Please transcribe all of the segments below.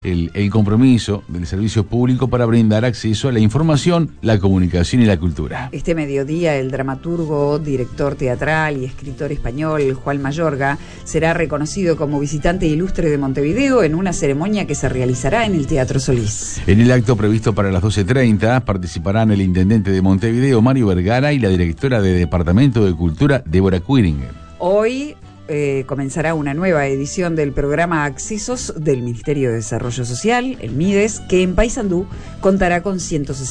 el compromiso del servicio público para brindar acceso a la información, la comunicación y la cultura. Este mediodía, el dramaturgo, director teatral y escritor español Juan Mayorga será reconocido como visitante ilustre de Montevideo en una ceremonia que se realizará en el Teatro Solís. En el acto previsto para las 12:30 participarán el intendente de Montevideo, Mario Vergara, y la directora de Departamento de Cultura, Débora Quiringen. Hoy comenzará una nueva edición del programa Accesos del Ministerio de Desarrollo Social, el MIDES, que en Paysandú contará con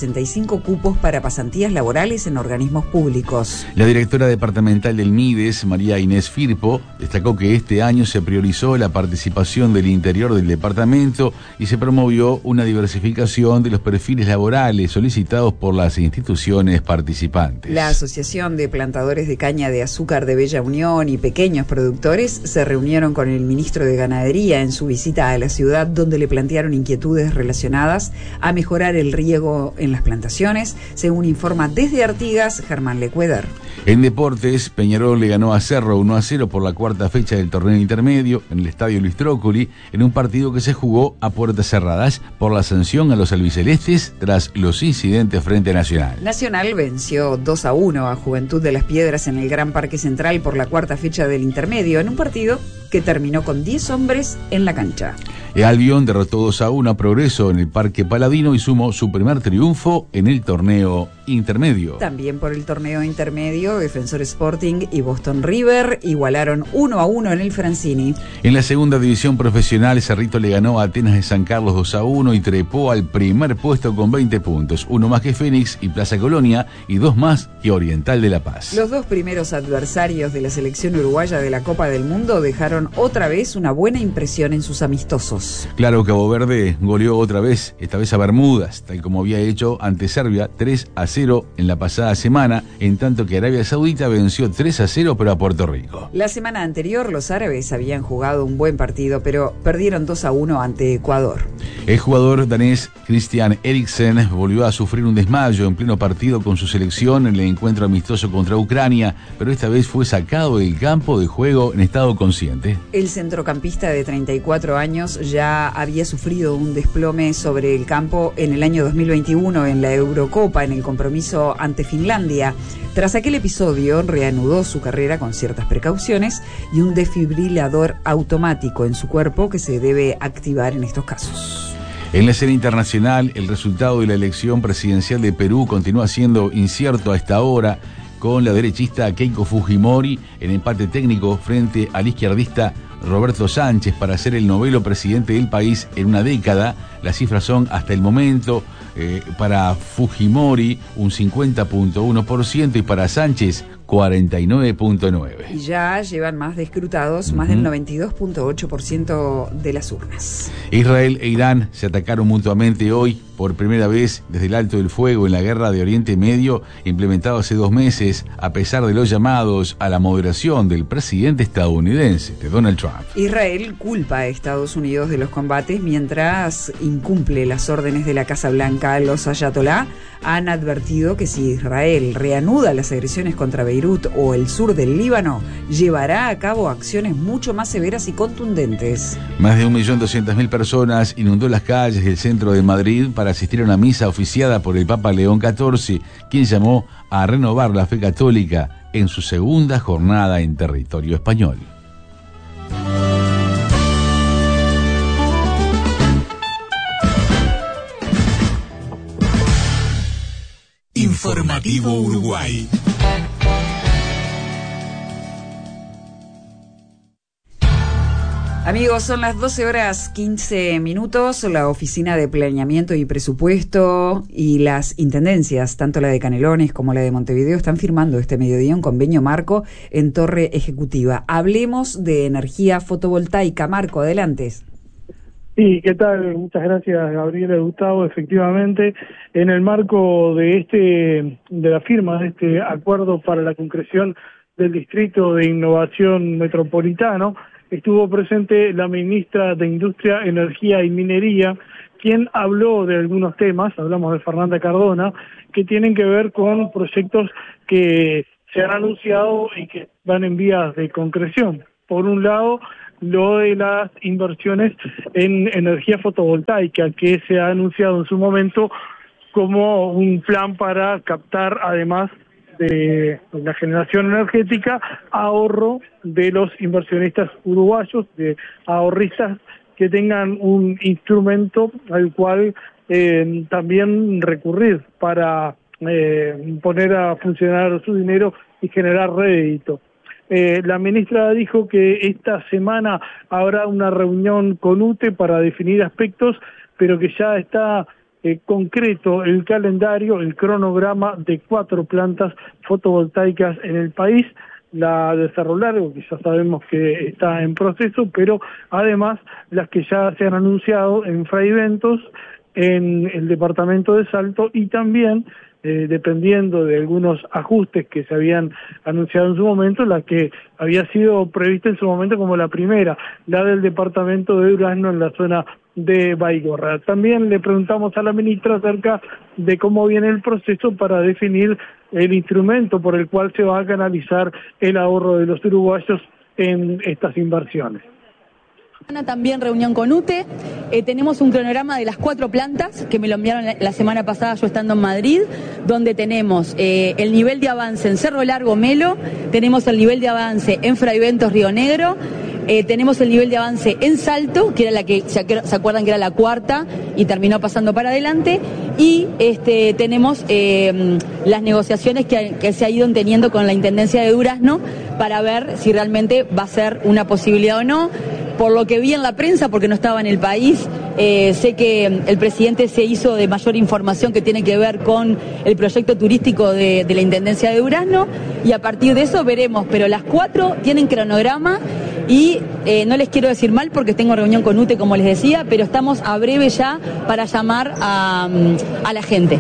165 cupos para pasantías laborales en organismos públicos. La directora departamental del MIDES, María Inés Firpo, destacó que este año se priorizó la participación del interior del departamento y se promovió una diversificación de los perfiles laborales solicitados por las instituciones participantes. La Asociación de Plantadores de Caña de Azúcar de Bella Unión y pequeños productores se reunieron con el ministro de Ganadería en su visita a la ciudad, donde le plantearon inquietudes relacionadas a mejorar el riego en las plantaciones, según informa desde Artigas Germán Lecueder. En deportes, Peñarol le ganó a Cerro 1-0 por la cuarta fecha del torneo intermedio en el estadio Luis Trócoli, en un partido que se jugó a puertas cerradas por la sanción a los albicelestes tras los incidentes frente a Nacional. Nacional venció 2-1 a Juventud de las Piedras en el Gran Parque Central por la cuarta fecha del intermedio, en un partido que terminó con 10 hombres en la cancha. Albion derrotó 2-1 a Progreso en el Parque Paladino y sumó su primer triunfo en el torneo intermedio. También por el torneo intermedio, Defensor Sporting y Boston River igualaron 1-1 en el Francini. En la segunda división profesional, Cerrito le ganó a Atenas de San Carlos 2-1 y trepó al primer puesto con 20 puntos, uno más que Fénix y Plaza Colonia y dos más que Oriental de La Paz. Los dos primeros adversarios de la selección uruguaya de la Copa del Mundo dejaron otra vez una buena impresión en sus amistosos. Claro, Cabo Verde goleó otra vez, esta vez a Bermudas, tal como había hecho ante Serbia 3-0 en la pasada semana, en tanto que Arabia Saudita venció 3-0 pero a Puerto Rico. La semana anterior los árabes habían jugado un buen partido, pero perdieron 2-1 ante Ecuador. El jugador danés Christian Eriksen volvió a sufrir un desmayo en pleno partido con su selección en el encuentro amistoso contra Ucrania, pero esta vez fue sacado del campo de juego en estado consciente. El centrocampista de 34 años ya había sufrido un desplome sobre el campo en el año 2021 en la Eurocopa, en el compromiso ante Finlandia. Tras aquel episodio, reanudó su carrera con ciertas precauciones y un desfibrilador automático en su cuerpo que se debe activar en estos casos. En la escena internacional, el resultado de la elección presidencial de Perú continúa siendo incierto a esta hora, con la derechista Keiko Fujimori en empate técnico frente al izquierdista Roberto Sánchez para ser el noveno presidente del país en una década. Las cifras son hasta el momento para Fujimori un 50.1% y para Sánchez 49.9%. Y ya llevan más de escrutados, más del 92.8% de las urnas. Israel e Irán se atacaron mutuamente hoy por primera vez desde el alto del fuego en la guerra de Oriente Medio, implementado hace 2 meses, a pesar de los llamados a la moderación del presidente estadounidense, de Donald Trump. Israel culpa a Estados Unidos de los combates mientras incumple las órdenes de la Casa Blanca. Los ayatolá han advertido que si Israel reanuda las agresiones contra Beirut o el sur del Líbano, llevará a cabo acciones mucho más severas y contundentes. Más de 1.200.000 personas inundó las calles del centro de Madrid para asistir a una misa oficiada por el Papa León XIV, quien llamó a renovar la fe católica en su segunda jornada en territorio español. Informativo Uruguay. Amigos, son las 12:15. La Oficina de Planeamiento y Presupuesto y las intendencias, tanto la de Canelones como la de Montevideo, están firmando este mediodía un convenio marco en Torre Ejecutiva. Hablemos de energía fotovoltaica. Marco, adelante. Sí, ¿qué tal? Muchas gracias, Gabriela y Gustavo. Efectivamente, en el marco de la firma de este acuerdo para la concreción del Distrito de Innovación Metropolitano, estuvo presente la ministra de Industria, Energía y Minería, quien habló de algunos temas, hablamos de Fernanda Cardona, que tienen que ver con proyectos que se han anunciado y que van en vías de concreción. Por un lado, lo de las inversiones en energía fotovoltaica, que se ha anunciado en su momento como un plan para captar, además de la generación energética, ahorro de los inversionistas uruguayos, de ahorristas que tengan un instrumento al cual también recurrir para poner a funcionar su dinero y generar rédito. La ministra dijo que esta semana habrá una reunión con UTE para definir aspectos, pero que ya está concreto el calendario, el cronograma de 4 plantas fotovoltaicas en el país. La de Cerro Largo, que ya sabemos que está en proceso, pero además las que ya se han anunciado en Fraiventos, en el departamento de Salto, y también, dependiendo de algunos ajustes que se habían anunciado en su momento, la que había sido prevista en su momento como la primera, la del departamento de Durazno en la zona de Baigorra. También le preguntamos a la ministra acerca de cómo viene el proceso para definir el instrumento por el cual se va a canalizar el ahorro de los uruguayos en estas inversiones. También reunión con UTE, tenemos un cronograma de las 4 plantas que me lo enviaron la semana pasada yo estando en Madrid, donde tenemos el nivel de avance en Cerro Largo, Melo, tenemos el nivel de avance en Fraiventos, Río Negro, tenemos el nivel de avance en Salto, que era la que, se acuerdan que era la 4ª y terminó pasando para adelante, y tenemos las negociaciones que se ha ido teniendo con la Intendencia de Durazno para ver si realmente va a ser una posibilidad o no. Por lo que vi en la prensa, porque no estaba en el país, sé que el presidente se hizo de mayor información que tiene que ver con el proyecto turístico de la Intendencia de Durazno, y a partir de eso veremos, pero las 4 tienen cronograma y no les quiero decir mal porque tengo reunión con UTE, como les decía, pero estamos a breve ya para llamar a la gente.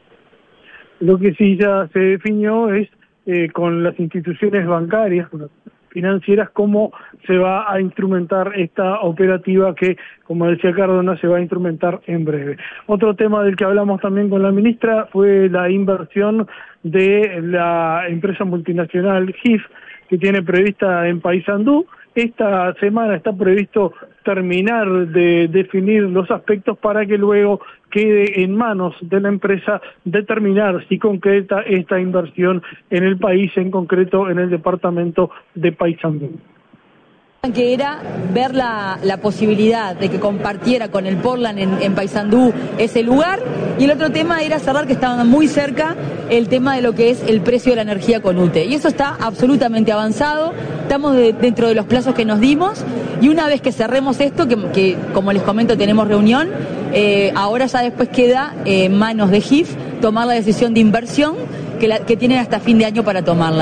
Lo que sí ya se definió es con las instituciones bancarias, financieras, cómo se va a instrumentar esta operativa que, como decía Cardona, se va a instrumentar en breve. Otro tema del que hablamos también con la ministra fue la inversión de la empresa multinacional GIF, que tiene prevista en Paysandú. Esta semana está previsto terminar de definir los aspectos para que luego quede en manos de la empresa determinar si concreta esta inversión en el país, en concreto en el departamento de Paysandú. Que era ver la posibilidad de que compartiera con el Portland en Paysandú ese lugar, y el otro tema era cerrar, que estaban muy cerca, el tema de lo que es el precio de la energía con UTE, y eso está absolutamente avanzado, estamos dentro de los plazos que nos dimos, y una vez que cerremos esto, que como les comento tenemos reunión, ahora ya después queda en manos de GIF tomar la decisión de inversión que tienen hasta fin de año para tomarla.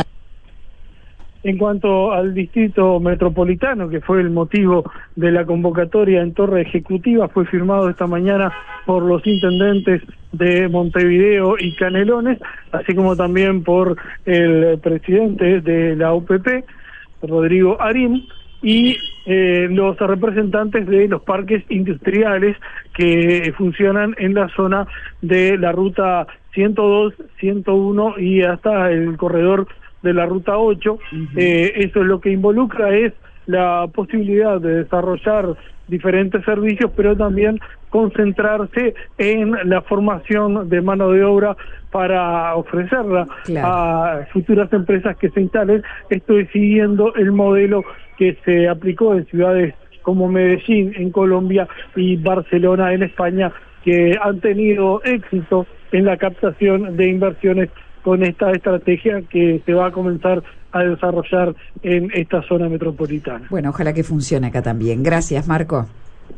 En cuanto al distrito metropolitano, que fue el motivo de la convocatoria en Torre Ejecutiva, fue firmado esta mañana por los intendentes de Montevideo y Canelones, así como también por el presidente de la UPP, Rodrigo Arim, y los representantes de los parques industriales que funcionan en la zona de la ruta 102, 101 y hasta el corredor de la ruta 8. Eso es lo que involucra, es la posibilidad de desarrollar diferentes servicios, pero también concentrarse en la formación de mano de obra para ofrecerla a futuras empresas que se instalen. Esto es siguiendo el modelo que se aplicó en ciudades como Medellín en Colombia y Barcelona en España, que han tenido éxito en la captación de inversiones con esta estrategia que se va a comenzar a desarrollar en esta zona metropolitana. Bueno, ojalá que funcione acá también. Gracias, Marco.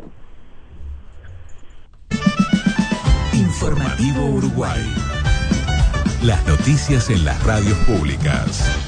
Informativo Uruguay. Las noticias en las radios públicas.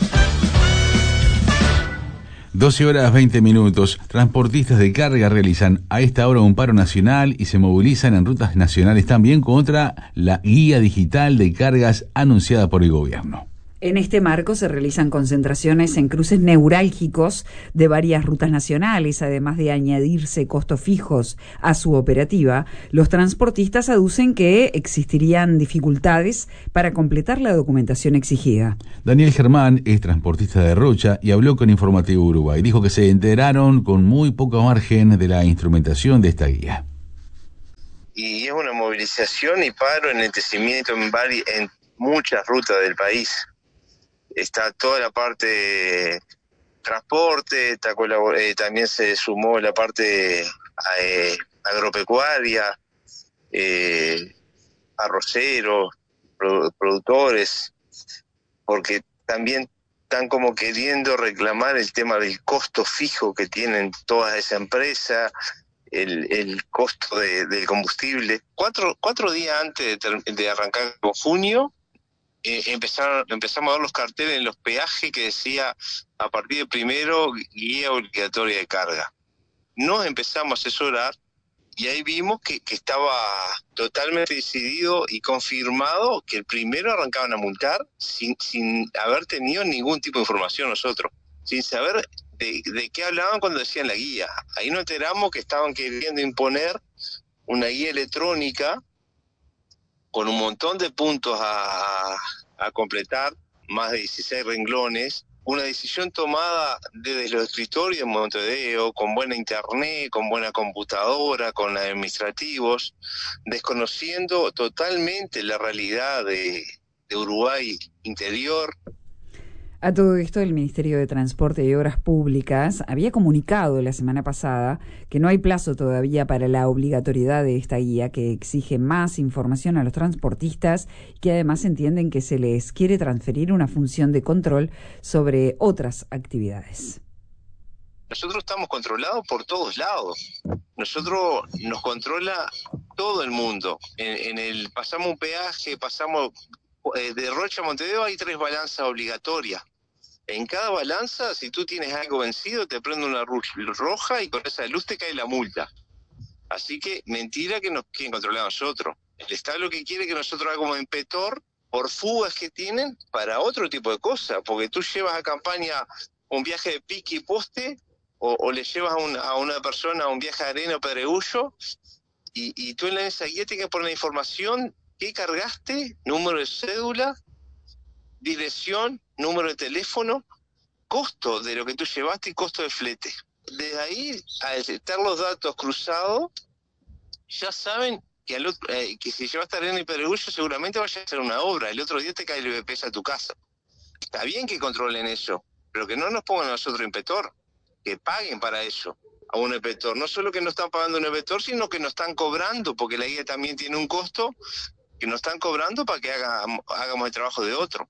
12 horas 20 minutos. Transportistas de carga realizan a esta hora un paro nacional y se movilizan en rutas nacionales también contra la guía digital de cargas anunciada por el gobierno. En este marco se realizan concentraciones en cruces neurálgicos de varias rutas nacionales, además de añadirse costos fijos a su operativa. Los transportistas aducen que existirían dificultades para completar la documentación exigida. Daniel Germán es transportista de Rocha y habló con Informativo Uruguay. Dijo que se enteraron con muy poco margen de la instrumentación de esta guía. Y es una movilización y paro, enlentecimiento en muchas rutas del país. Está toda la parte de transporte, también se sumó la parte agropecuaria, arroceros, productores, porque también están como queriendo reclamar el tema del costo fijo que tienen todas esas empresas, el costo del combustible. Cuatro días antes de arrancar con junio, empezamos a ver los carteles en los peajes que decía a partir de 1 guía obligatoria de carga. Nos empezamos a asesorar y ahí vimos que estaba totalmente decidido y confirmado que el 1 arrancaban a multar sin haber tenido ningún tipo de información nosotros, sin saber de qué hablaban cuando decían la guía. Ahí nos enteramos que estaban queriendo imponer una guía electrónica con un montón de puntos a completar, más de 16 renglones, una decisión tomada desde los escritorios en Montevideo, con buena internet, con buena computadora, con administrativos, desconociendo totalmente la realidad de Uruguay interior. A todo esto, el Ministerio de Transporte y Obras Públicas había comunicado la semana pasada que no hay plazo todavía para la obligatoriedad de esta guía, que exige más información a los transportistas y que además entienden que se les quiere transferir una función de control sobre otras actividades. Nosotros estamos controlados por todos lados. Nosotros nos controla todo el mundo. Pasamos un peaje, pasamos de Rocha a Montevideo, hay 3 balanzas obligatorias. En cada balanza, si tú tienes algo vencido, te prende una luz roja y con esa luz te cae la multa. Así que mentira que nos quieren controlar a nosotros. El Estado lo que quiere es que nosotros hagamos impetor por fugas que tienen para otro tipo de cosas, porque tú llevas a campaña un viaje de pique y poste, o le llevas a una persona un viaje de arena o pedregullo, y tú en esa guía tienes que poner la información: ¿qué cargaste? Número de cédula, dirección, número de teléfono, costo de lo que tú llevaste y costo de flete. Desde ahí, al estar los datos cruzados, ya saben que si llevaste arena y pedregullo seguramente vaya a hacer una obra. El otro día te cae el BPS a tu casa. Está bien que controlen eso, pero que no nos pongan a nosotros impetor, que paguen para eso a un inspector. No solo que no están pagando un inspector, sino que nos están cobrando, porque la guía también tiene un costo, que nos están cobrando para que hagamos el trabajo de otro.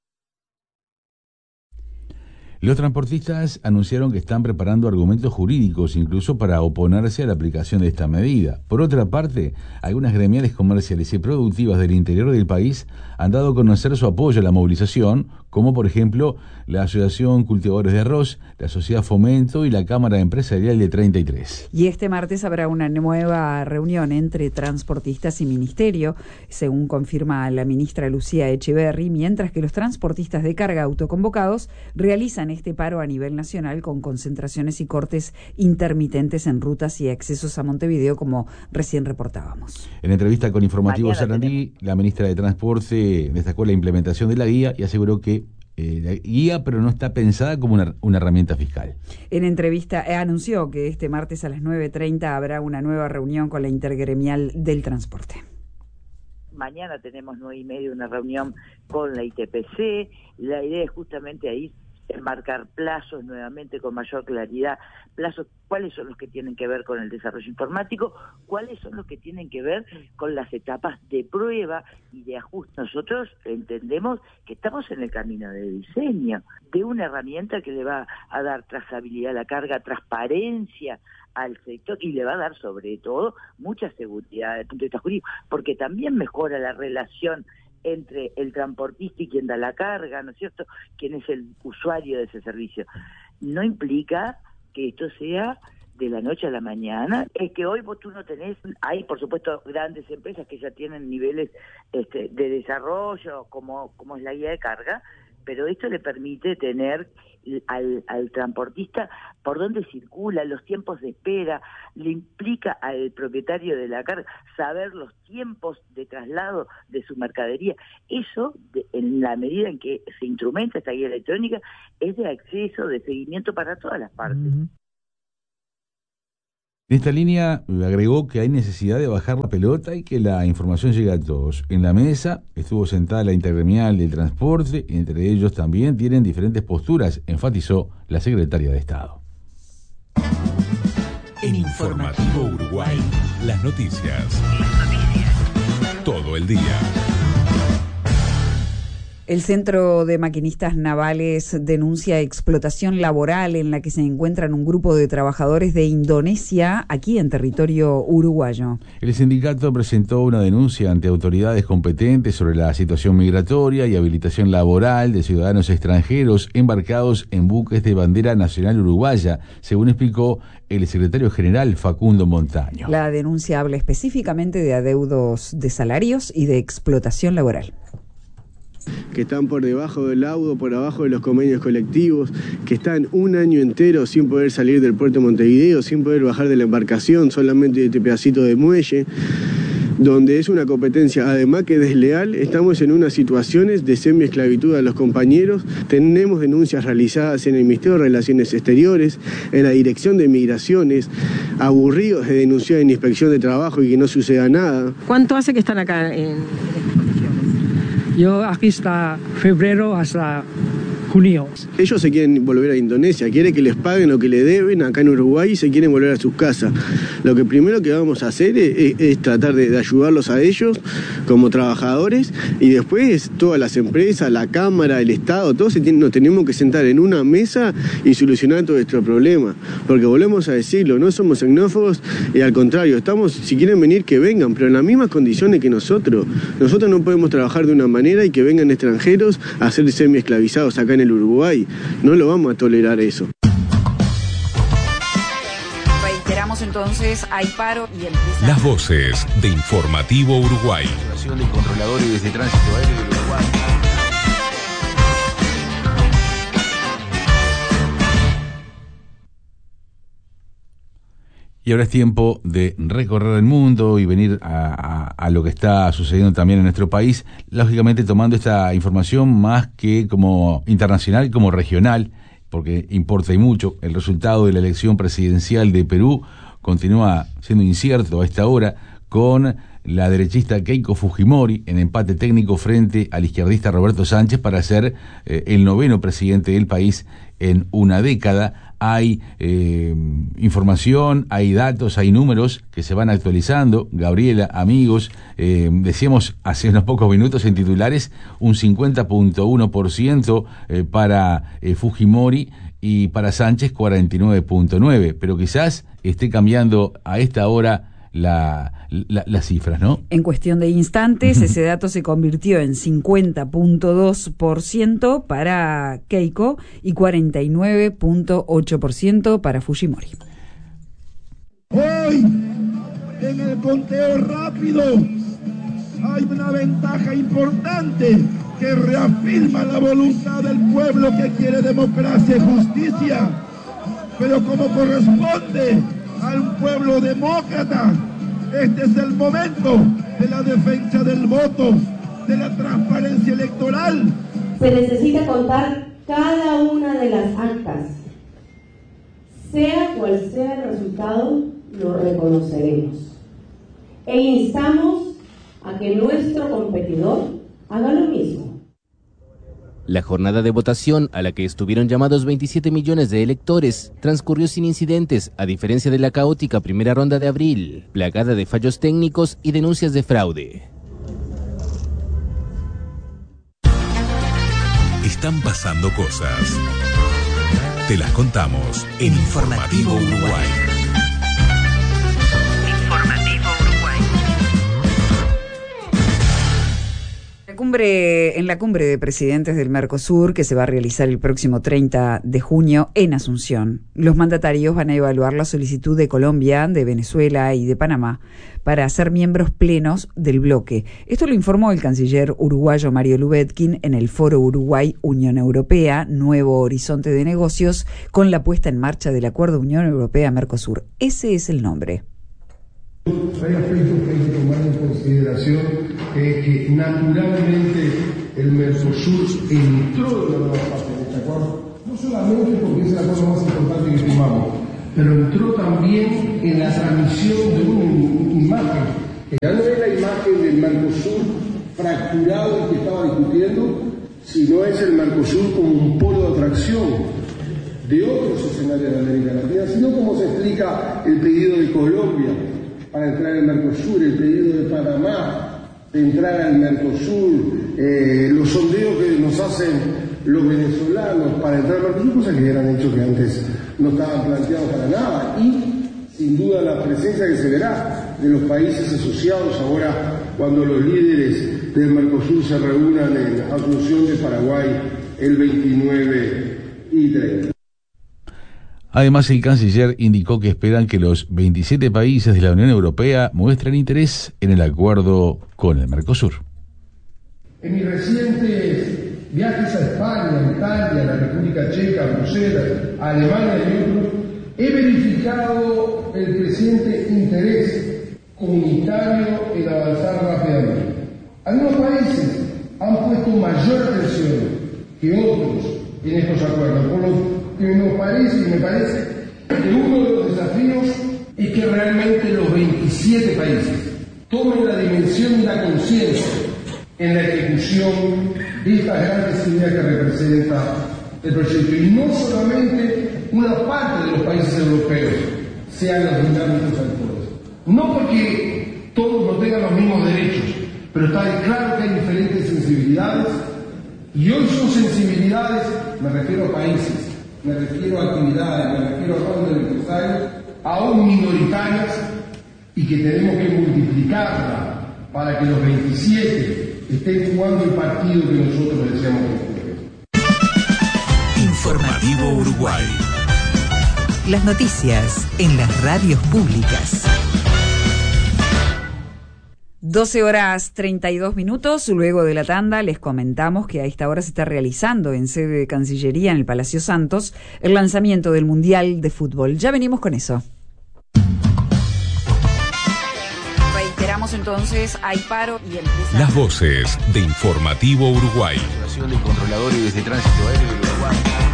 Los transportistas anunciaron que están preparando argumentos jurídicos incluso para oponerse a la aplicación de esta medida. Por otra parte, algunas gremiales comerciales y productivas del interior del país han dado a conocer su apoyo a la movilización, como por ejemplo la Asociación Cultivadores de Arroz, la Sociedad Fomento y la Cámara Empresarial de 33. Y este martes habrá una nueva reunión entre transportistas y ministerio, según confirma la ministra Lucía Echeverri, mientras que los transportistas de carga autoconvocados realizan este paro a nivel nacional con concentraciones y cortes intermitentes en rutas y accesos a Montevideo, como recién reportábamos. En entrevista con Informativo Sarandí, la ministra de Transporte destacó la implementación de la guía y aseguró que la guía, pero no está pensada como una herramienta fiscal. En entrevista anunció que este martes a las 9:30 habrá una nueva reunión con la intergremial del transporte. Mañana tenemos 9:30 una reunión con la ITPC. La idea es justamente ahí marcar plazos nuevamente con mayor claridad, plazos, cuáles son los que tienen que ver con el desarrollo informático, cuáles son los que tienen que ver con las etapas de prueba y de ajuste. Nosotros entendemos que estamos en el camino de diseño de una herramienta que le va a dar trazabilidad a la carga, transparencia al sector y le va a dar sobre todo mucha seguridad desde el punto de vista jurídico, porque también mejora la relación entre el transportista y quien da la carga, ¿no es cierto?, quien es el usuario de ese servicio. No implica que esto sea de la noche a la mañana, es que hoy tú no tenés, hay por supuesto grandes empresas que ya tienen niveles de desarrollo como es la guía de carga, pero esto le permite tener al transportista por dónde circula, los tiempos de espera, le implica al propietario de la carga saber los tiempos de traslado de su mercadería. Eso, en la medida en que se instrumenta esta guía electrónica, es de acceso, de seguimiento para todas las partes. En esta línea agregó que hay necesidad de bajar la pelota y que la información llegue a todos. En la mesa estuvo sentada la intergremial del transporte, entre ellos también tienen diferentes posturas, enfatizó la secretaria de Estado. En Informativo Uruguay, las noticias. Todo el día. El Centro de Maquinistas Navales denuncia explotación laboral en la que se encuentran un grupo de trabajadores de Indonesia aquí en territorio uruguayo. El sindicato presentó una denuncia ante autoridades competentes sobre la situación migratoria y habilitación laboral de ciudadanos extranjeros embarcados en buques de bandera nacional uruguaya, según explicó el secretario general Facundo Montaño. La denuncia habla específicamente de adeudos de salarios y de explotación laboral. Que están por debajo del laudo, por abajo de los convenios colectivos, que están un año entero sin poder salir del puerto de Montevideo, sin poder bajar de la embarcación, solamente de este pedacito de muelle, donde es una competencia, además que desleal. Estamos en unas situaciones de semiesclavitud a los compañeros. Tenemos denuncias realizadas en el Ministerio de Relaciones Exteriores, en la Dirección de Migraciones, aburridos de denunciar en Inspección de Trabajo y que no suceda nada. ¿Cuánto hace que están acá en Yo aquí hasta febrero, hasta junio. Ellos se quieren volver a Indonesia, quieren que les paguen lo que le deben acá en Uruguay y se quieren volver a sus casas. Lo que primero que vamos a hacer es tratar de ayudarlos a ellos como trabajadores, y después todas las empresas, la Cámara, el Estado, todos nos tenemos que sentar en una mesa y solucionar todo nuestro problema. Porque volvemos a decirlo, no somos xenófobos y al contrario, estamos, si quieren venir que vengan, pero en las mismas condiciones que nosotros. Nosotros no podemos trabajar de una manera y que vengan extranjeros a ser semi-esclavizados acá en el Uruguay. No lo vamos a tolerar eso. Reiteramos entonces, hay paro y empieza... Las voces de Informativo Uruguay. Asociación de Controladores de Tránsito Aéreo del Uruguay. Y ahora es tiempo de recorrer el mundo y venir a lo que está sucediendo también en nuestro país, lógicamente tomando esta información más que como internacional, como regional, porque importa y mucho. El resultado de la elección presidencial de Perú continúa siendo incierto a esta hora, con la derechista Keiko Fujimori en empate técnico frente al izquierdista Roberto Sánchez para ser el 9º presidente del país en una década. Hay información, hay datos, hay números que se van actualizando. Gabriela, amigos, decíamos hace unos pocos minutos en titulares, un 50.1% para Fujimori y para Sánchez 49.9%, pero quizás esté cambiando a esta hora las cifras, ¿no? En cuestión de instantes, ese dato se convirtió en 50.2% para Keiko y 49.8% para Fujimori. Hoy, en el conteo rápido, hay una ventaja importante que reafirma la voluntad del pueblo que quiere democracia y justicia, pero como corresponde a un pueblo demócrata, este es el momento de la defensa del voto, de la transparencia electoral. Se necesita contar cada una de las actas. Sea cual sea el resultado, lo reconoceremos. E instamos a que nuestro competidor haga lo mismo. La jornada de votación, a la que estuvieron llamados 27 millones de electores, transcurrió sin incidentes, a diferencia de la caótica primera ronda de abril, plagada de fallos técnicos y denuncias de fraude. Están pasando cosas. Te las contamos en Informativo Uruguay. cumbre de presidentes del Mercosur, que se va a realizar el próximo 30 de junio en Asunción, los mandatarios van a evaluar la solicitud de Colombia, de Venezuela y de Panamá para ser miembros plenos del bloque. Esto lo informó el canciller uruguayo Mario Lubetkin en el Foro Uruguay-Unión Europea, Nuevo Horizonte de Negocios, con la puesta en marcha del Acuerdo Unión Europea-Mercosur. Ese es el nombre. Hay aspectos que hay que tomar en consideración, que naturalmente el Mercosur entró en la nueva fase de este acuerdo, no solamente porque es el acuerdo más importante que firmamos, pero entró también en la transmisión de una imagen, que ya no es la imagen del Mercosur fracturado que estaba discutiendo, sino es el Mercosur como un polo de atracción de otros escenarios de América Latina, sino como se explica el pedido de Colombia para entrar al Mercosur, el pedido de Panamá de entrar al Mercosur, los sondeos que nos hacen los venezolanos para entrar al Mercosur, cosas que eran hechos que antes no estaban planteados para nada, y sin duda la presencia que se verá de los países asociados ahora cuando los líderes del Mercosur se reúnan en Asunción de Paraguay el 29 y 30. Además, el canciller indicó que esperan que los 27 países de la Unión Europea muestren interés en el acuerdo con el Mercosur. En mis recientes viajes a España, a Italia, a la República Checa, a Bruselas, a Alemania y otros, he verificado el creciente interés comunitario en avanzar rápidamente. Algunos países han puesto mayor atención que otros en estos acuerdos, por lo que me parece que uno de los desafíos es que realmente los 27 países tomen la dimensión y la conciencia en la ejecución de estas grandes ideas que representa el proyecto. Y no solamente una parte de los países europeos sean los dinámicos actores. No porque todos no tengan los mismos derechos, pero está claro que hay diferentes sensibilidades, y hoy son sensibilidades, me refiero a países, me refiero a actividades, me refiero a rondas de empresarios, aún minoritarias, y que tenemos que multiplicarla para que los 27 estén jugando el partido que nosotros deseamos que jueguen. Informativo Uruguay. Las noticias en las radios públicas. 12:32. Luego de la tanda les comentamos que a esta hora se está realizando en sede de Cancillería en el Palacio Santos el lanzamiento del Mundial de Fútbol. Ya venimos con eso. Reiteramos entonces, hay paro y empieza... Las voces de Informativo Uruguay. Situación de controladores de tránsito aéreo del Uruguay.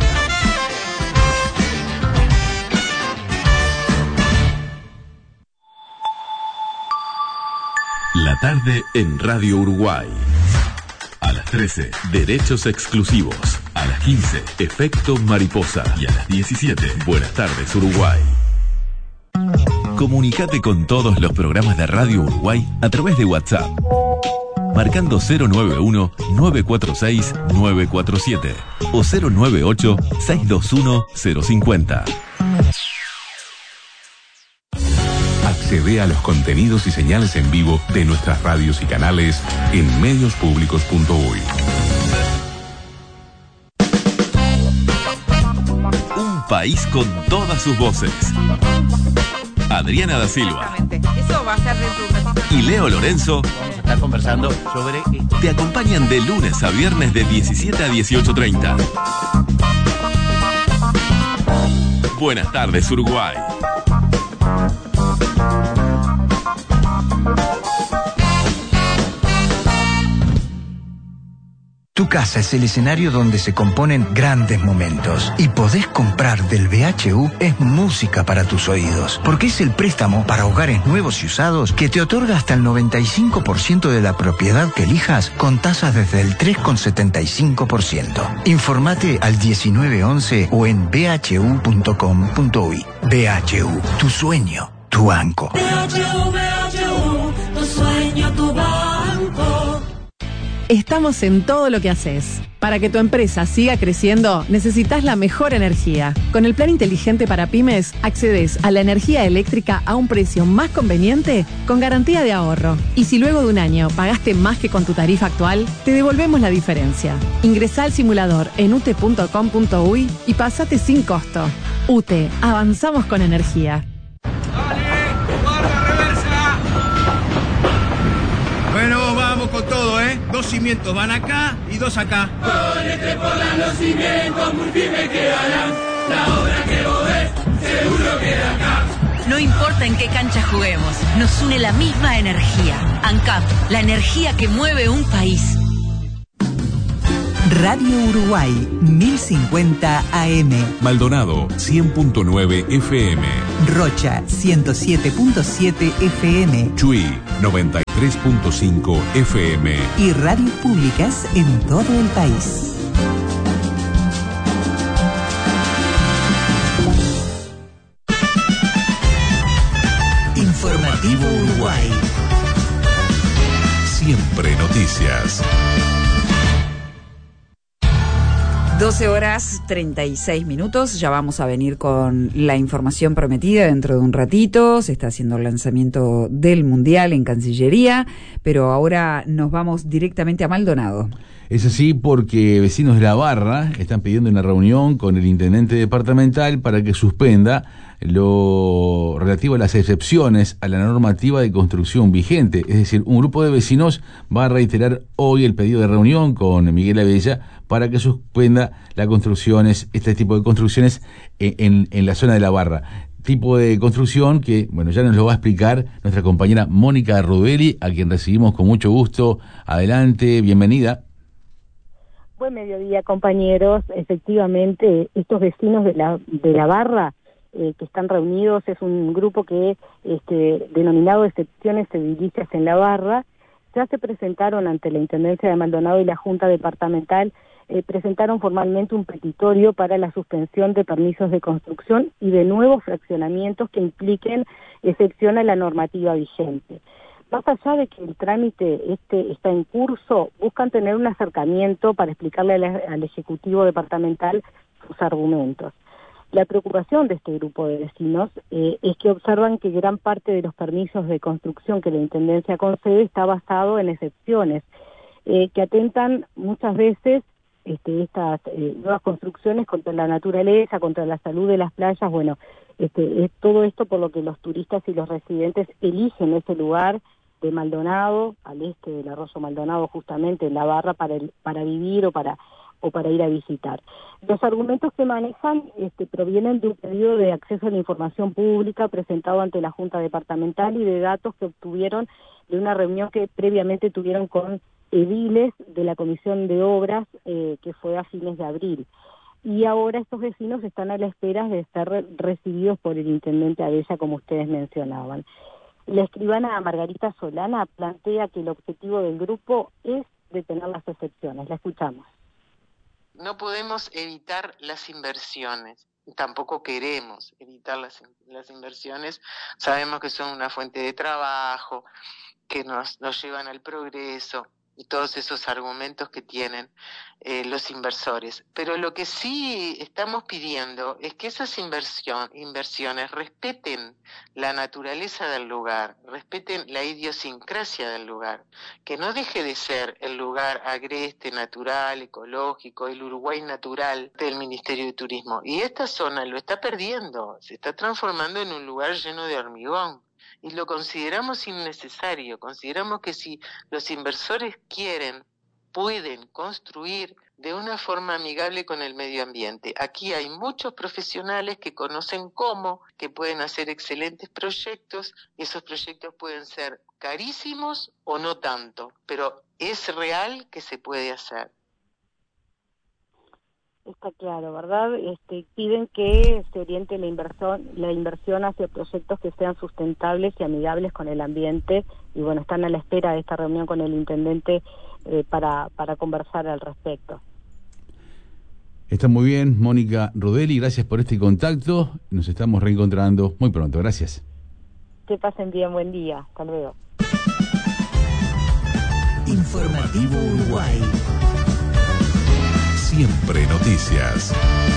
La tarde en Radio Uruguay. A las 13, derechos exclusivos. A las 15, efecto mariposa. Y a las 17, buenas tardes Uruguay. Comunicate con todos los programas de Radio Uruguay a través de WhatsApp. Marcando 091-946-947 o 098-621-050. Accede a los contenidos y señales en vivo de nuestras radios y canales en mediospublicos.uy. Un país con todas sus voces. Adriana da Silva. Eso va a ser dentro de un ratito. Y Leo Lorenzo Vamos a estar conversando sobre esto. te acompañan de lunes a viernes de 17 a 18:30. Buenas tardes Uruguay. Tu casa es el escenario donde se componen grandes momentos. Y podés comprar del BHU es música para tus oídos. Porque es el préstamo para hogares nuevos y usados que te otorga hasta el 95% de la propiedad que elijas con tasas desde el 3,75%. Informate al 1911 o en bhu.com.uy. BHU, tu sueño, tu banco. BHU, tu sueño, tu banco. Estamos en todo lo que haces. Para que tu empresa siga creciendo, necesitas la mejor energía. Con el plan inteligente para pymes, accedes a la energía eléctrica a un precio más conveniente con garantía de ahorro. Y si luego de un año pagaste más que con tu tarifa actual, te devolvemos la diferencia. Ingresá al simulador en ute.com.uy y pasate sin costo. UTE, avanzamos con energía. Bueno, vamos con todo, ¿eh? 2 cimientos van acá y 2 acá. Ponete por los cimientos muy firmes quedarán. La obra que vos ves, seguro queda acá. No importa en qué cancha juguemos, nos une la misma energía. ANCAP, la energía que mueve un país. Radio Uruguay, 1050 AM. Maldonado, 100.9 FM. Rocha, 107.7 FM. Chuy, 93.5 FM. Y radios públicas en todo el país. Informativo Uruguay. Siempre noticias. 12 horas 36 minutos, ya vamos a venir con la información prometida dentro de un ratito. Se está haciendo el lanzamiento del Mundial en Cancillería, pero ahora nos vamos directamente a Maldonado. Es así porque vecinos de La Barra están pidiendo una reunión con el intendente departamental para que suspenda lo relativo a las excepciones a la normativa de construcción vigente. Es decir, un grupo de vecinos va a reiterar hoy el pedido de reunión con Miguel Abella para que suspenda las construcciones, este tipo de construcciones en la zona de La Barra. Tipo de construcción que, bueno, ya nos lo va a explicar nuestra compañera Mónica Rudelli, a quien recibimos con mucho gusto. Adelante, bienvenida. Buen mediodía, compañeros. Efectivamente, estos vecinos de la Barra que están reunidos es un grupo que denominado Excepciones Edilicias en La Barra. Ya se presentaron ante la Intendencia de Maldonado y la Junta Departamental, presentaron formalmente un petitorio para la suspensión de permisos de construcción y de nuevos fraccionamientos que impliquen excepción a la normativa vigente. Más allá de que el trámite está en curso, buscan tener un acercamiento para explicarle al Ejecutivo Departamental sus argumentos. La preocupación de este grupo de vecinos es que observan que gran parte de los permisos de construcción que la Intendencia concede está basado en excepciones que atentan muchas veces estas nuevas construcciones contra la naturaleza, contra la salud de las playas. Bueno, es todo esto por lo que los turistas y los residentes eligen ese lugar de Maldonado, al este del Arroyo Maldonado, justamente en La Barra, para vivir o para ir a visitar. Los argumentos que manejan provienen de un pedido de acceso a la información pública presentado ante la Junta Departamental y de datos que obtuvieron de una reunión que previamente tuvieron con ediles de la Comisión de Obras, que fue a fines de abril. Y ahora estos vecinos están a la espera de ser recibidos por el intendente Abella, como ustedes mencionaban. La escribana Margarita Solana plantea que el objetivo del grupo es detener las excepciones. La escuchamos. No podemos evitar las inversiones, tampoco queremos evitar las inversiones. Sabemos que son una fuente de trabajo, que nos llevan al progreso y todos esos argumentos que tienen los inversores. Pero lo que sí estamos pidiendo es que esas inversiones respeten la naturaleza del lugar, respeten la idiosincrasia del lugar, que no deje de ser el lugar agreste, natural, ecológico, el Uruguay natural del Ministerio de Turismo. Y esta zona lo está perdiendo, se está transformando en un lugar lleno de hormigón. Y lo consideramos innecesario, consideramos que si los inversores quieren, pueden construir de una forma amigable con el medio ambiente. Aquí hay muchos profesionales que conocen cómo, que pueden hacer excelentes proyectos, y esos proyectos pueden ser carísimos o no tanto, pero es real que se puede hacer. Está claro, ¿verdad? Piden que se oriente la inversión hacia proyectos que sean sustentables y amigables con el ambiente, y bueno, están a la espera de esta reunión con el intendente para conversar al respecto. Está muy bien, Mónica Rudelli, gracias por este contacto. Nos estamos reencontrando muy pronto, gracias. Que pasen bien, buen día, hasta luego. Informativo. Vivo Uruguay. Siempre noticias.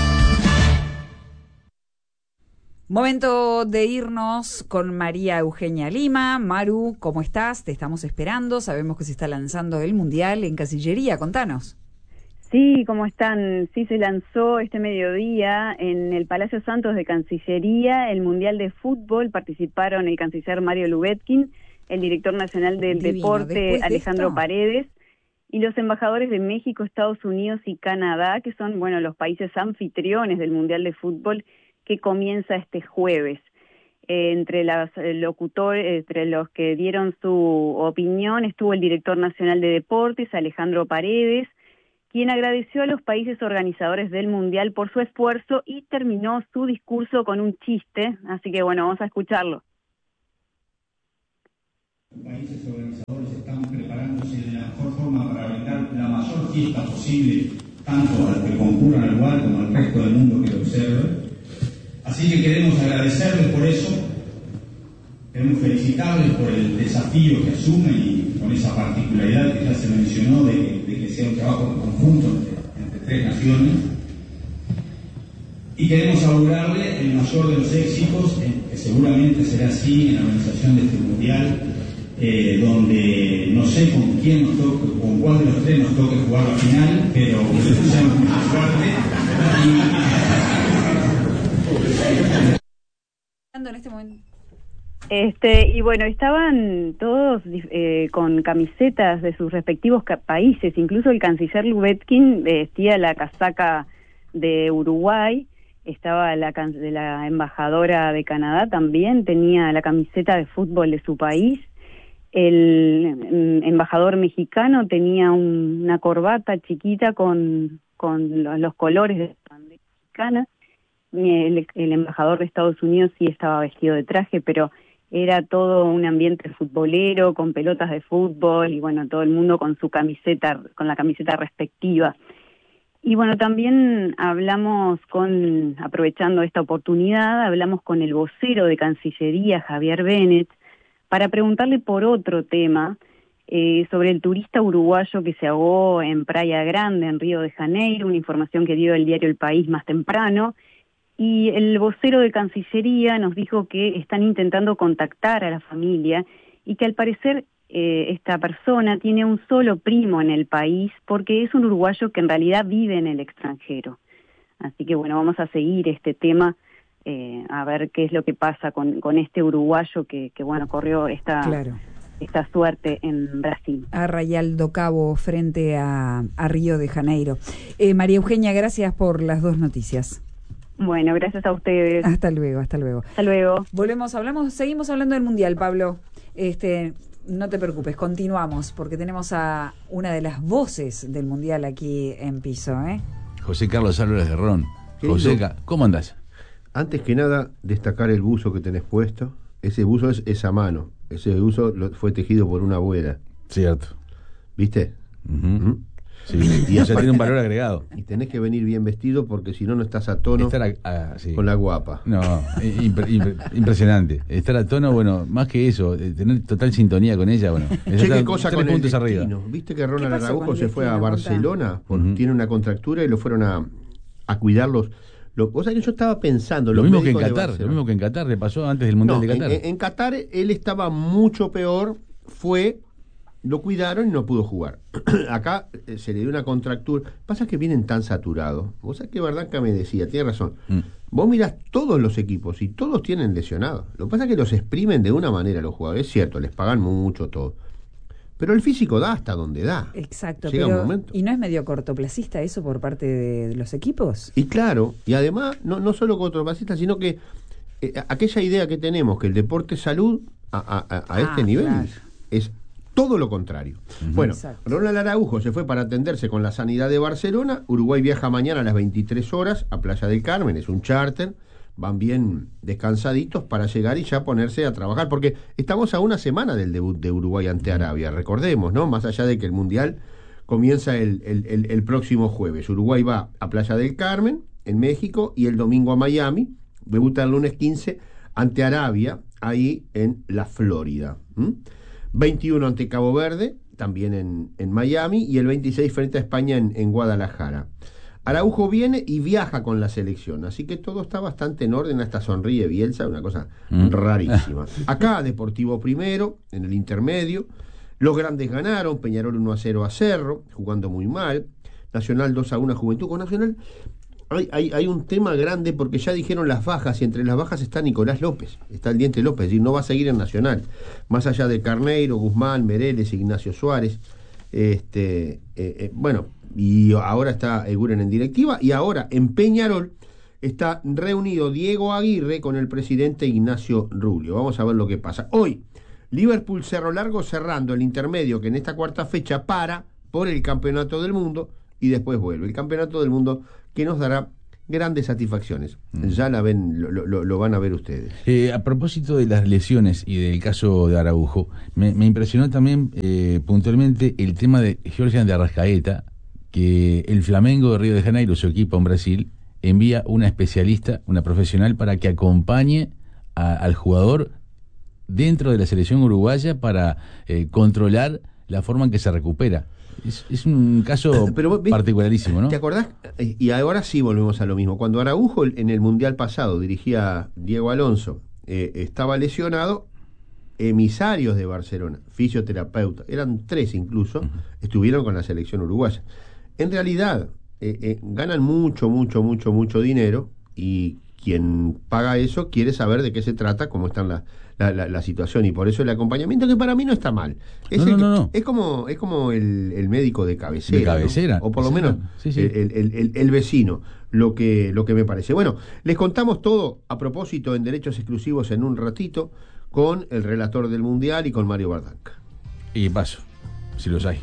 Momento de irnos con María Eugenia Lima. Maru, ¿cómo estás? Te estamos esperando. Sabemos que se está lanzando el Mundial en Cancillería. Contanos. Sí, ¿cómo están? Sí, se lanzó este mediodía en el Palacio Santos de Cancillería el Mundial de Fútbol. Participaron el canciller Mario Lubetkin, el director nacional del deporte Alejandro Paredes y los embajadores de México, Estados Unidos y Canadá, que son, bueno, los países anfitriones del Mundial de Fútbol que comienza este jueves. Entre los locutores, entre los que dieron su opinión, estuvo el director nacional de deportes, Alejandro Paredes, quien agradeció a los países organizadores del Mundial por su esfuerzo y terminó su discurso con un chiste, así que bueno, vamos a escucharlo. Los países organizadores están preparándose de la mejor forma para brindar la mayor fiesta posible, tanto a los que concurran al lugar como al resto del mundo que lo observe. Así que queremos agradecerles por eso, queremos felicitarles por el desafío que asumen y con esa particularidad que ya se mencionó de que sea un trabajo conjunto entre tres naciones. Y queremos augurarle el mayor de los éxitos, que seguramente será así en la organización de este Mundial, donde no sé con quién nos toque, con cuál de los tres nos toque jugar la final, pero que les deseamos mucha suerte. En este momento. Y bueno, estaban todos con camisetas de sus respectivos países, incluso el canciller Lubetkin vestía la casaca de Uruguay, estaba de la embajadora de Canadá también, tenía la camiseta de fútbol de su país, el embajador mexicano tenía una corbata chiquita con los colores de la bandera mexicana, el embajador de Estados Unidos sí estaba vestido de traje, pero era todo un ambiente futbolero, con pelotas de fútbol, y bueno, todo el mundo con su camiseta, con la camiseta respectiva. Y bueno, también aprovechando esta oportunidad, hablamos con el vocero de Cancillería, Javier Bennett, para preguntarle por otro tema, sobre el turista uruguayo que se ahogó en Praia Grande, en Río de Janeiro, una información que dio el diario El País más temprano. Y el vocero de Cancillería nos dijo que están intentando contactar a la familia y que al parecer esta persona tiene un solo primo en el país porque es un uruguayo que en realidad vive en el extranjero. Así que bueno, vamos a seguir este tema, a ver qué es lo que pasa con este uruguayo que bueno, corrió esta suerte en Brasil. A Arraial do Cabo frente a Río de Janeiro. María Eugenia, gracias por las dos noticias. Bueno, gracias a ustedes. Hasta luego, hasta luego. Hasta luego. Seguimos hablando del Mundial, Pablo. No te preocupes, continuamos, porque tenemos a una de las voces del Mundial aquí en piso, José Carlos Álvarez de Ron. José, ¿cómo andás? Antes que nada, destacar el buzo que tenés puesto. Ese buzo es a mano. Ese buzo fue tejido por una abuela. Cierto. ¿Viste? Sí, y ya tiene un valor agregado. Y tenés que venir bien vestido porque si no, no estás a tono con la guapa. No, impresionante. Estar a tono, bueno, más que eso, tener total sintonía con ella, bueno. ¿Qué cosa con el destino? ¿Viste que Ronald Araujo se fue a Barcelona? Tiene una contractura y lo fueron a cuidarlos. O sea que yo estaba pensando... Lo mismo que en Qatar, le pasó antes del Mundial de Qatar. En Qatar él estaba mucho peor, lo cuidaron y no pudo jugar. Acá se le dio una contractura. Pasa que vienen tan saturados. Vos sabés que Verdanca me decía, tiene razón. Vos mirás todos los equipos y todos tienen lesionados. Lo que pasa es que los exprimen de una manera los jugadores. Es cierto, les pagan mucho todo. Pero el físico da hasta donde da. Exacto. Llega un momento. ¿Y no es medio cortoplacista eso por parte de los equipos? Y claro, y además, no solo cortoplacista, sino que aquella idea que tenemos, que el deporte es salud, a este nivel es todo lo contrario. Bueno, exacto. Ronald Araujo se fue para atenderse con la sanidad de Barcelona. Uruguay viaja mañana a las 23 horas a Playa del Carmen, es un charter. Van bien descansaditos para llegar y ya ponerse a trabajar, porque estamos a una semana del debut de Uruguay ante Arabia, recordemos, ¿no? Más allá de que el Mundial comienza el próximo jueves. Uruguay va a Playa del Carmen, en México, y el domingo a Miami, debuta el lunes 15 ante Arabia, ahí en la Florida. 21 ante Cabo Verde, también en Miami, y el 26 frente a España en Guadalajara. Araujo viene y viaja con la selección, así que todo está bastante en orden. Hasta sonríe Bielsa, una cosa rarísima. Acá Deportivo primero, en el intermedio. Los grandes ganaron, Peñarol 1-0 a Cerro, jugando muy mal. Nacional 2-1 a Juventud. Con Nacional hay un tema grande porque ya dijeron las bajas, y entre las bajas está Nicolás López, está el Diente López, es decir, no va a seguir en Nacional. Más allá de Carneiro, Guzmán, Mereles, Ignacio Suárez. Bueno, y ahora está Eguren en directiva, y ahora en Peñarol está reunido Diego Aguirre con el presidente Ignacio Rubio. Vamos a ver lo que pasa. Hoy, Liverpool Cerro Largo cerrando el intermedio, que en esta cuarta fecha para por el Campeonato del Mundo y después vuelve. El Campeonato del Mundo que nos dará grandes satisfacciones. Ya la ven, lo van a ver ustedes. A propósito de las lesiones y del caso de Araujo, me impresionó también puntualmente el tema de Georgian de Arrascaeta, que el Flamengo de Río de Janeiro, su equipo en Brasil, envía una especialista, una profesional, para que acompañe al jugador dentro de la selección uruguaya para controlar la forma en que se recupera. Es un caso particularísimo, ¿no? ¿Te acordás? Y ahora sí volvemos a lo mismo. Cuando Araujo en el Mundial pasado dirigía Diego Alonso, estaba lesionado, emisarios de Barcelona, fisioterapeutas, eran 3 incluso, estuvieron con la selección uruguaya. En realidad, ganan mucho dinero, y quien paga eso quiere saber de qué se trata, cómo está la situación, y por eso el acompañamiento, que para mí no está mal. Es como el médico de cabecera. De cabecera. ¿No? O por lo menos sí. El vecino, lo que me parece. Bueno, les contamos todo a propósito en Derechos Exclusivos en un ratito, con el relator del Mundial y con Mario Bardanca. Y paso, si los hay.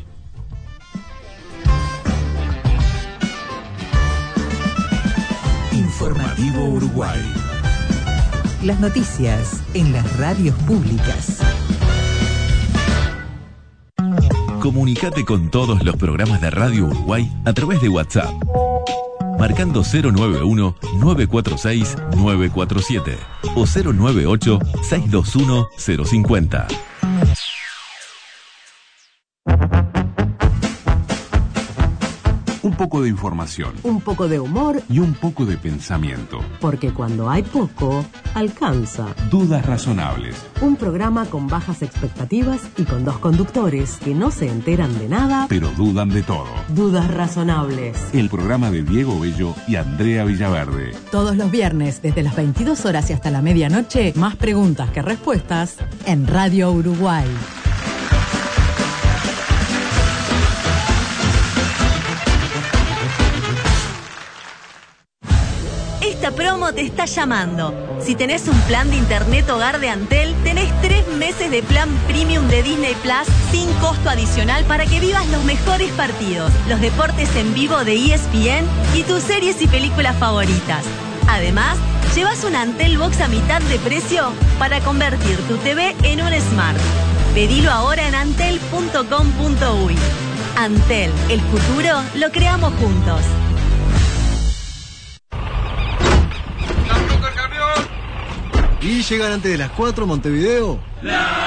Informativo Uruguay. Las noticias en las radios públicas. Comunicate con todos los programas de Radio Uruguay a través de WhatsApp, marcando 091-946-947 o 098-621-050. Un poco de información. Un poco de humor. Y un poco de pensamiento. Porque cuando hay poco, alcanza. Dudas razonables. Un programa con bajas expectativas y con 2 conductores que no se enteran de nada, pero dudan de todo. Dudas razonables. El programa de Diego Bello y Andrea Villaverde. Todos los viernes, desde las 22 horas y hasta la medianoche, más preguntas que respuestas en Radio Uruguay. Esta promo te está llamando. Si tenés un plan de internet hogar de Antel, tenés 3 meses de plan premium de Disney Plus sin costo adicional para que vivas los mejores partidos, los deportes en vivo de ESPN y tus series y películas favoritas. Además, llevas un Antel Box a mitad de precio para convertir tu TV en un Smart. Pedilo ahora en antel.com.uy. Antel, el futuro lo creamos juntos. ¿Y llegan antes de las 4 Montevideo?